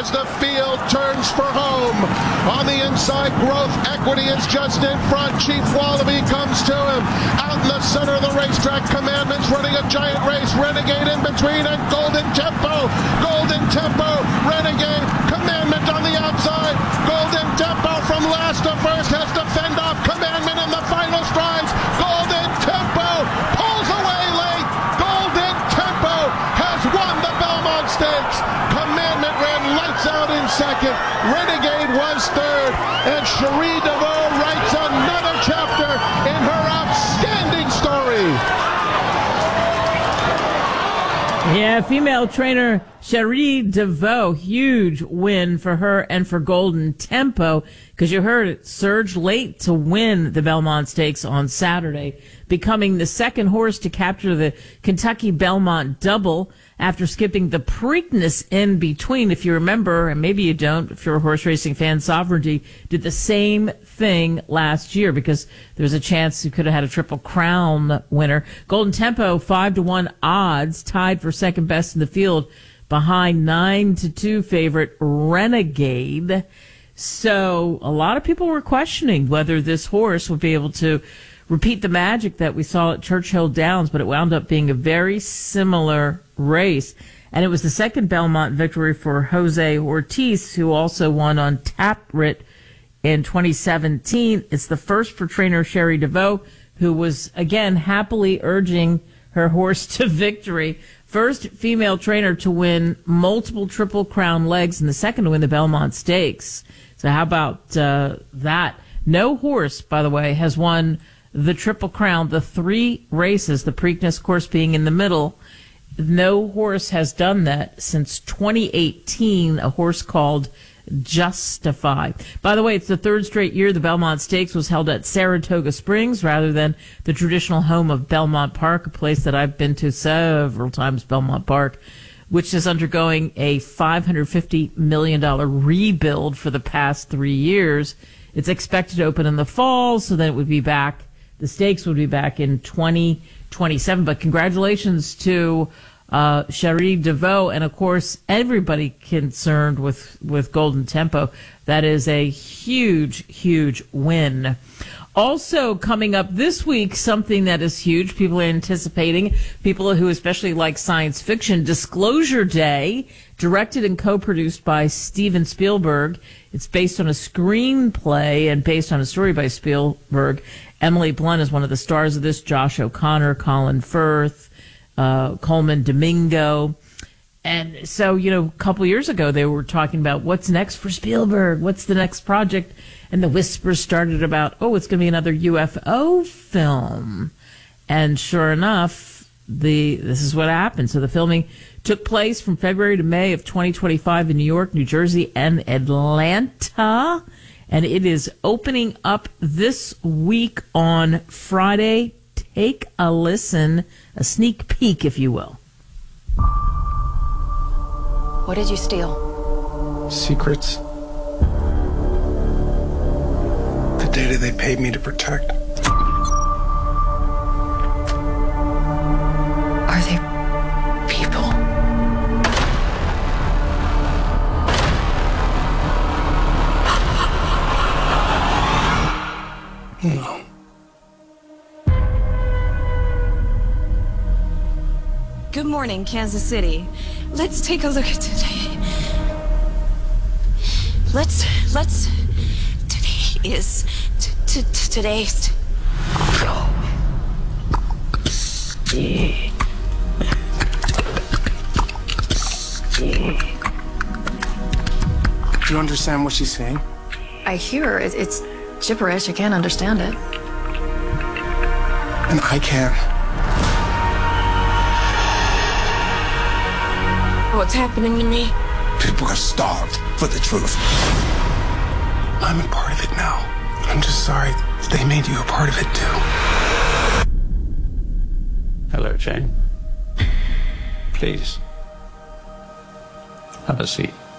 as the field turns for home. On the inside, Growth Equity is just in front. Chief Wallaby comes to him. Out in the center of the racetrack, Commandment's running a giant race. Renegade in between, and Golden Tempo. Golden Tempo, Renegade, Commandment on the outside. Golden Tempo from last to first has to fend off Commandment in the final strides. Golden Tempo pulls away late. Golden Tempo has won the Belmont Stakes. Commandment ran lights out in second. Renegade was third. And Cherie DeVaux writes another chapter in her outstanding story. Yeah, female trainer Cherie DeVaux, huge win for her and for Golden Tempo, because you heard it surged late to win the Belmont Stakes on Saturday, becoming the second horse to capture the Kentucky Belmont Double after skipping the Preakness in between. If you remember, and maybe you don't, if you're a horse racing fan, Sovereignty did the same thing last year because there was a chance you could have had a Triple Crown winner. Golden Tempo, 5-1 odds, tied for second best in the field behind 9-2 favorite Renegade. So a lot of people were questioning whether this horse would be able to repeat the magic that we saw at Churchill Downs, but it wound up being a very similar race. And it was the second Belmont victory for Jose Ortiz, who also won on Tapwrit in 2017. It's the first for trainer Cherie DeVaux, who was, again, happily urging her horse to victory. First female trainer to win multiple Triple Crown legs and the second to win the Belmont Stakes. So how about that? No horse, by the way, has won the Triple Crown, the three races, the Preakness course being in the middle. No horse has done that since 2018, a horse called Justify. By the way, it's the third straight year the Belmont Stakes was held at Saratoga Springs rather than the traditional home of Belmont Park, a place that I've been to several times, Belmont Park, which is undergoing a $550 million rebuild for the past 3 years. It's expected to open in the fall, so then it would be back. The stakes would be back in 2027. But congratulations to Cherie DeVaux, and of course everybody concerned with Golden Tempo. That is a huge, huge win. Also coming up this week, something that is huge, people are anticipating, people who especially like science fiction, Disclosure Day, directed and co-produced by Steven Spielberg. It's based on a screenplay and based on a story by Spielberg. Emily Blunt is one of the stars of this, Josh O'Connor, Colin Firth, Coleman Domingo. And so, a couple years ago, they were talking about what's next for Spielberg, what's the next project, and the whispers started about, it's going to be another UFO film. And sure enough, this is what happened. So the filming took place from February to May of 2025 in New York, New Jersey, and Atlanta. And it is opening up this week on Friday. Take a listen, a sneak peek, if you will. What did you steal? Secrets. The data they paid me to protect. Are they people? No. Good morning, Kansas City. Let's take a look at today. Today is today's. Do you understand what she's saying? I hear it's gibberish. I can't understand it. And I can't. What's happening to me? People are starved for the truth. I'm a part of it now. I'm just sorry that they made you a part of it too. Hello, Jane. Please. Have a seat.